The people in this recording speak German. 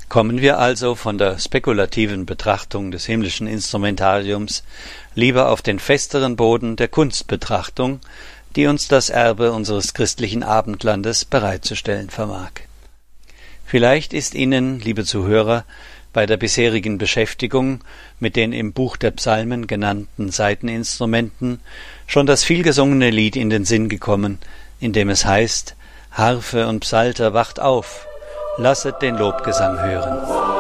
Kommen wir also von der spekulativen Betrachtung des himmlischen Instrumentariums lieber auf den festeren Boden der Kunstbetrachtung, die uns das Erbe unseres christlichen Abendlandes bereitzustellen vermag. Vielleicht ist Ihnen, liebe Zuhörer, bei der bisherigen Beschäftigung mit den im Buch der Psalmen genannten Saiteninstrumenten schon das vielgesungene Lied in den Sinn gekommen, in dem es heißt: Harfe und Psalter, wacht auf, lasset den Lobgesang hören.